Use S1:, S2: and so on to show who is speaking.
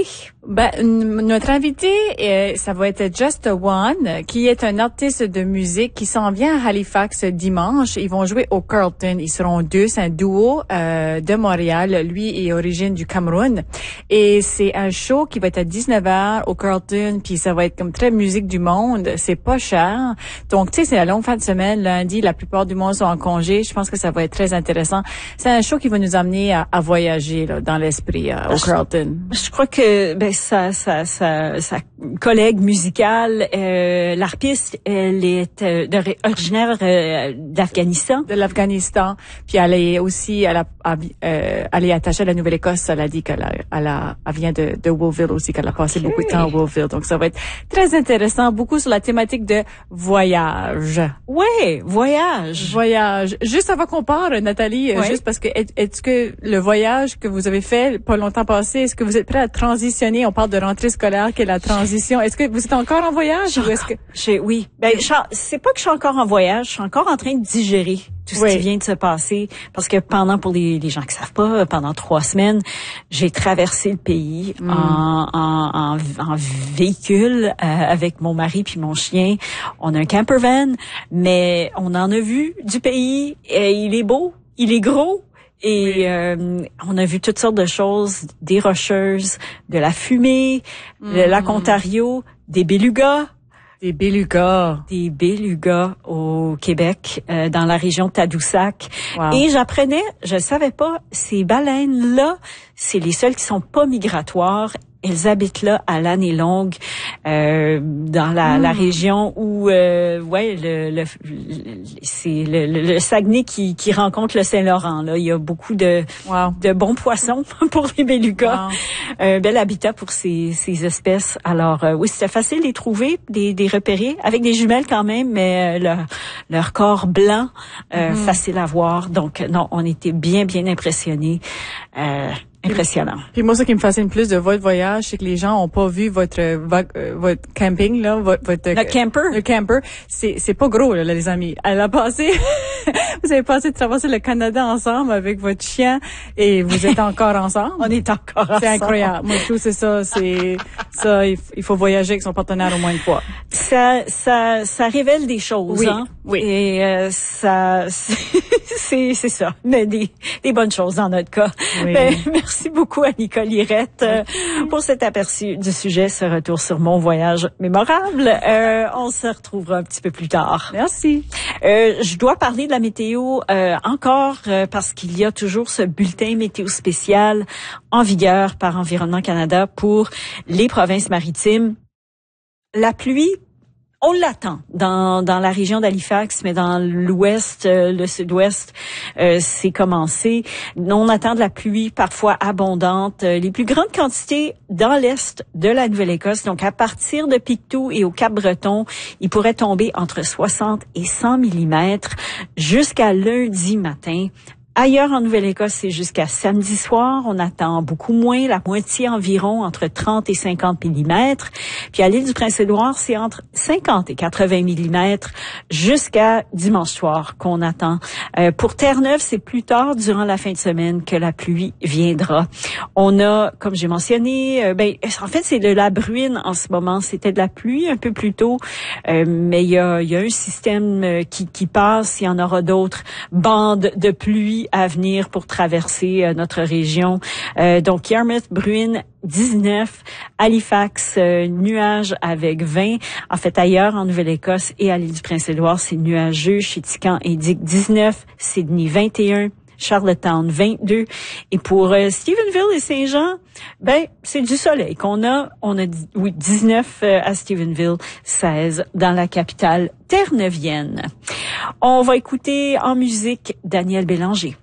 S1: Oui.
S2: Notre invité, ça va être Just One, qui est un artiste de musique qui s'en vient à Halifax dimanche. Ils vont jouer au Carlton. Ils seront deux, c'est un duo de Montréal. Lui est origine du Cameroun. Et c'est un show qui va être à 19h au Carlton, puis ça va être comme très musique du monde. C'est pas cher. Donc, tu sais, c'est la longue fin de semaine. Lundi, la plupart du monde sont en congé. Je pense que ça va être très intéressant. C'est un show qui va nous amener à voyager là, dans l'esprit au Carlton.
S1: Je crois que sa collègue musicale, l'harpiste, elle est originaire d'Afghanistan.
S2: De l'Afghanistan. Puis elle est aussi, elle est attachée à la Nouvelle-Écosse. Elle a dit qu'elle vient de Woolville aussi, qu'elle a passé beaucoup de temps à Woolville. Donc ça va être très intéressant, beaucoup sur la thématique de voyage.
S1: Ouais, voyage.
S2: Juste avant qu'on parte, Nathalie, juste parce que est-ce que le voyage que vous avez fait pas longtemps passé, est-ce que vous êtes prêt à transitionner? On parle de rentrée scolaire, quelle est la transition? Est-ce que vous êtes encore en voyage ou est-ce que...
S1: Oui. C'est pas que je suis encore en voyage, je suis encore en train de digérer tout ce qui vient de se passer. Parce que pour les gens qui savent pas, pendant 3 semaines, j'ai traversé le pays en véhicule avec mon mari puis mon chien. On a un camper van, mais on en a vu du pays. Il est beau, il est gros. Et on a vu toutes sortes de choses, des rocheuses, de la fumée, le lac Ontario, des belugas.
S2: Des belugas.
S1: Des belugas au Québec, dans la région de Tadoussac.
S2: Wow.
S1: Et je savais pas, ces baleines-là, c'est les seules qui sont pas migratoires. Elles habitent là à l'année longue, dans la région où, c'est le Saguenay qui rencontre le Saint-Laurent. Là, il y a beaucoup de bons poissons pour les belugas. Un bel habitat pour ces espèces. Alors, oui, c'était facile de les trouver, des repérer, avec des jumelles quand même, mais leur corps blanc, facile à voir. Donc, non, on était bien impressionnés. Impressionnant.
S2: Puis moi, ce qui me fascine plus de votre voyage, c'est que les gens ont pas vu votre camping là,
S1: le camper.
S2: Le camper, c'est pas gros là, les amis. Vous avez passé de traverser le Canada ensemble avec votre chien et vous êtes encore ensemble.
S1: On est encore ensemble.
S2: C'est incroyable. Moi, je trouve que c'est ça. Il faut voyager avec son partenaire au moins une fois.
S1: Ça révèle des choses, hein.
S2: Oui.
S1: Et c'est ça. Mais des bonnes choses dans notre cas.
S2: Oui.
S1: Merci beaucoup à Nicole Lirette pour cet aperçu du sujet, ce retour sur mon voyage mémorable. On se retrouvera un petit peu plus tard.
S2: Merci.
S1: Je dois parler de la météo encore parce qu'il y a toujours ce bulletin météo spécial en vigueur par Environnement Canada pour les provinces maritimes. La pluie, on l'attend dans la région d'Halifax, mais dans l'ouest, le sud-ouest, c'est commencé. On attend de la pluie parfois abondante. Les plus grandes quantités dans l'est de la Nouvelle-Écosse, donc à partir de Pictou et au Cap-Breton, il pourrait tomber entre 60 et 100 millimètres jusqu'à lundi matin. Ailleurs en Nouvelle-Écosse, c'est jusqu'à samedi soir. On attend beaucoup moins, la moitié environ, entre 30 et 50 millimètres. Puis à l'île du Prince-Édouard, c'est entre 50 et 80 millimètres jusqu'à dimanche soir qu'on attend. Pour Terre-Neuve, c'est plus tard durant la fin de semaine que la pluie viendra. On a, comme j'ai mentionné, en fait, c'est de la bruine en ce moment. C'était de la pluie un peu plus tôt, mais il y a un système qui passe. Il y en aura d'autres bandes de pluie à venir pour traverser notre région. Donc, Yarmouth, bruine, 19, Halifax, nuages avec 20. En fait, ailleurs en Nouvelle-Écosse et à l'île du Prince-Édouard, c'est nuageux. Chéticamp indique 19, Sydney 21, Charlottetown 22. Et pour Stephenville et Saint-Jean, c'est du soleil qu'on a. On a 19 à Stephenville, 16 dans la capitale terre-neuvienne. On va écouter en musique Daniel Bélanger.